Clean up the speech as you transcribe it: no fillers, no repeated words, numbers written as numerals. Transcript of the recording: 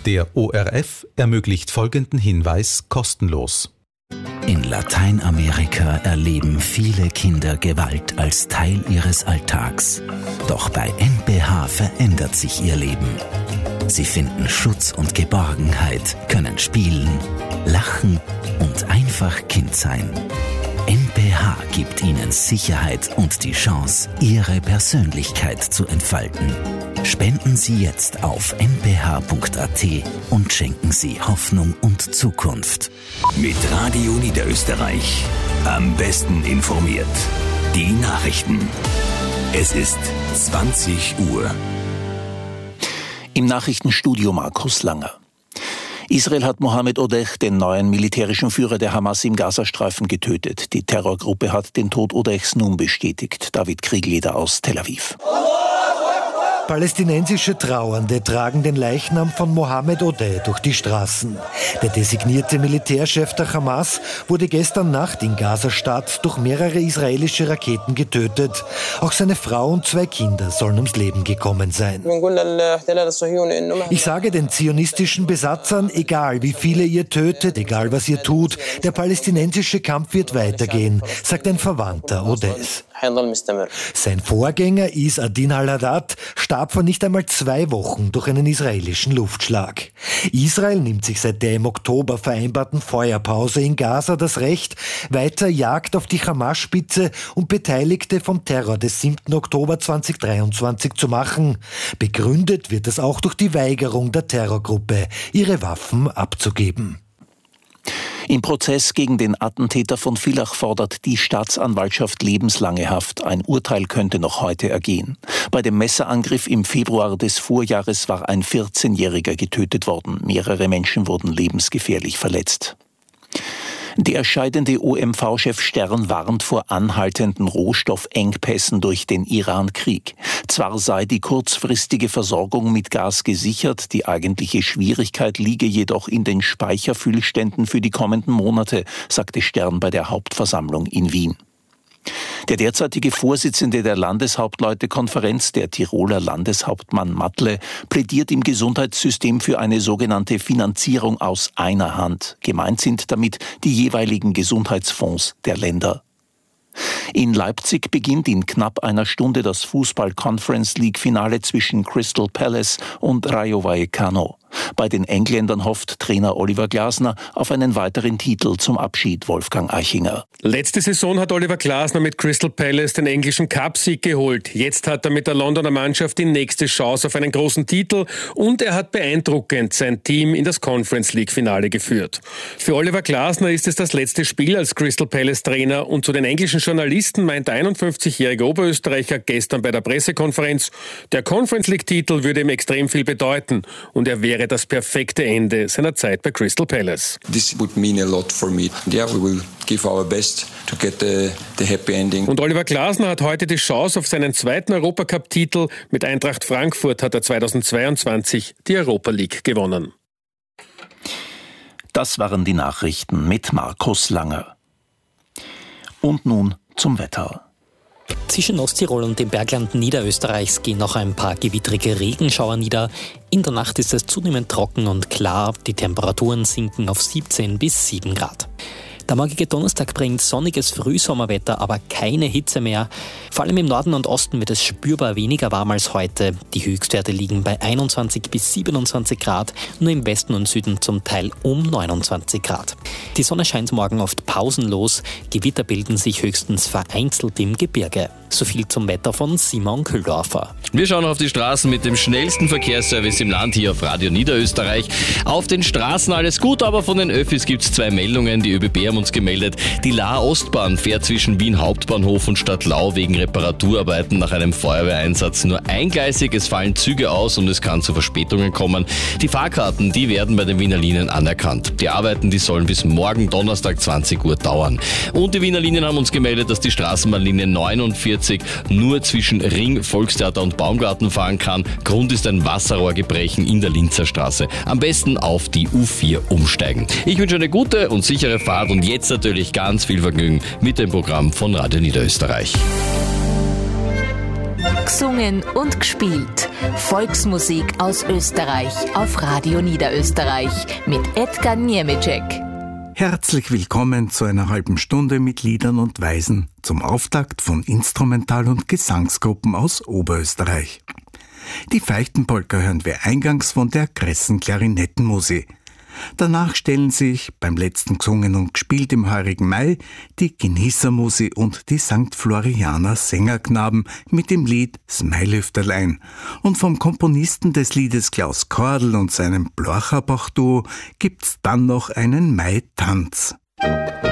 Der ORF ermöglicht folgenden Hinweis kostenlos. In Lateinamerika erleben viele Kinder Gewalt als Teil ihres Alltags. Doch bei NPH verändert sich ihr Leben. Sie finden Schutz und Geborgenheit, können spielen, lachen und einfach Kind sein. NPH gibt ihnen Sicherheit und die Chance, ihre Persönlichkeit zu entfalten. Spenden Sie jetzt auf nph.at und schenken Sie Hoffnung und Zukunft. Mit Radio Niederösterreich. Am besten informiert. Die Nachrichten. Es ist 20 Uhr. Im Nachrichtenstudio Markus Langer. Israel hat Mohammed Odeh, den neuen militärischen Führer der Hamas im Gazastreifen, getötet. Die Terrorgruppe hat den Tod Odehs nun bestätigt. David Kriegleder aus Tel Aviv. Palästinensische Trauernde tragen den Leichnam von Mohammed Odeh durch die Straßen. Der designierte Militärchef der Hamas wurde gestern Nacht in Gazastadt durch mehrere israelische Raketen getötet. Auch seine Frau und 2 Kinder sollen ums Leben gekommen sein. Ich sage den zionistischen Besatzern, egal wie viele ihr tötet, egal was ihr tut, der palästinensische Kampf wird weitergehen, sagt ein Verwandter Odehs. Sein Vorgänger Is Adin al-Haddad starb vor nicht einmal 2 Wochen durch einen israelischen Luftschlag. Israel nimmt sich seit der im Oktober vereinbarten Feuerpause in Gaza das Recht, weiter Jagd auf die Hamas-Spitze und Beteiligte vom Terror des 7. Oktober 2023 zu machen. Begründet wird es auch durch die Weigerung der Terrorgruppe, ihre Waffen abzugeben. Im Prozess gegen den Attentäter von Villach fordert die Staatsanwaltschaft lebenslange Haft. Ein Urteil könnte noch heute ergehen. Bei dem Messerangriff im Februar des Vorjahres war ein 14-Jähriger getötet worden. Mehrere Menschen wurden lebensgefährlich verletzt. Der scheidende OMV-Chef Stern warnt vor anhaltenden Rohstoffengpässen durch den Iran-Krieg. Zwar sei die kurzfristige Versorgung mit Gas gesichert, die eigentliche Schwierigkeit liege jedoch in den Speicherfüllständen für die kommenden Monate, sagte Stern bei der Hauptversammlung in Wien. Der derzeitige Vorsitzende der Landeshauptleutekonferenz, der Tiroler Landeshauptmann Matle, plädiert im Gesundheitssystem für eine sogenannte Finanzierung aus einer Hand. Gemeint sind damit die jeweiligen Gesundheitsfonds der Länder. In Leipzig beginnt in knapp einer Stunde das Fußball-Conference-League-Finale zwischen Crystal Palace und Rayo Vallecano. Bei den Engländern hofft Trainer Oliver Glasner auf einen weiteren Titel zum Abschied Wolfgang Eichinger. Letzte Saison hat Oliver Glasner mit Crystal Palace den englischen Cup-Sieg geholt. Jetzt hat er mit der Londoner Mannschaft die nächste Chance auf einen großen Titel und er hat beeindruckend sein Team in das Conference-League-Finale geführt. Für Oliver Glasner ist es das letzte Spiel als Crystal Palace-Trainer und zu den englischen Journalisten meint der 51-jährige Oberösterreicher gestern bei der Pressekonferenz, der Conference-League-Titel würde ihm extrem viel bedeuten und er wäre das perfekte Ende seiner Zeit bei Crystal Palace. This would mean a lot for me. Yeah, we will give our best to get the happy ending. Und Oliver Glasner hat heute die Chance auf seinen 2. Europacup-Titel. Mit Eintracht Frankfurt hat er 2022 die Europa League gewonnen. Das waren die Nachrichten mit Markus Langer. Und nun zum Wetter. Zwischen Osttirol und den Berglanden Niederösterreichs gehen noch ein paar gewittrige Regenschauer nieder. In der Nacht ist es zunehmend trocken und klar. Die Temperaturen sinken auf 17 bis 7 Grad. Der morgige Donnerstag bringt sonniges Frühsommerwetter, aber keine Hitze mehr. Vor allem im Norden und Osten wird es spürbar weniger warm als heute. Die Höchstwerte liegen bei 21 bis 27 Grad, nur im Westen und Süden zum Teil um 29 Grad. Die Sonne scheint morgen oft pausenlos, Gewitter bilden sich höchstens vereinzelt im Gebirge. So viel zum Wetter von Simon Kühldorfer. Wir schauen auf die Straßen mit dem schnellsten Verkehrsservice im Land hier auf Radio Niederösterreich. Auf den Straßen alles gut, aber von den Öffis gibt es 2 Meldungen. Die ÖBB haben uns gemeldet. Die Laer Ostbahn fährt zwischen Wien Hauptbahnhof und Stadtlau wegen Reparaturarbeiten nach einem Feuerwehreinsatz nur eingleisig. Es fallen Züge aus und es kann zu Verspätungen kommen. Die Fahrkarten, die werden bei den Wiener Linien anerkannt. Die Arbeiten, die sollen bis morgen Donnerstag 20 Uhr dauern. Und die Wiener Linien haben uns gemeldet, dass die Straßenbahnlinie 49 nur zwischen Ring, Volkstheater und Baumgarten fahren kann. Grund ist ein Wasserrohrgebrechen in der Linzer Straße. Am besten auf die U4 umsteigen. Ich wünsche eine gute und sichere Fahrt und jetzt natürlich ganz viel Vergnügen mit dem Programm von Radio Niederösterreich. Gesungen und gespielt. Volksmusik aus Österreich auf Radio Niederösterreich mit Edgar Niemicek. Herzlich willkommen zu einer halben Stunde mit Liedern und Weisen zum Auftakt von Instrumental- und Gesangsgruppen aus Oberösterreich. Die Feichtenpolka hören wir eingangs von der Kressen Klarinettenmusi. Danach stellen sich, beim letzten gesungen und gespielt im heurigen Mai, die Genießermusi und die St. Florianer Sängerknaben mit dem Lied Smeilhüfterlein. Und vom Komponisten des Liedes Klaus Kordl und seinem Blorcherbach-Duo gibt's dann noch einen Mai-Tanz.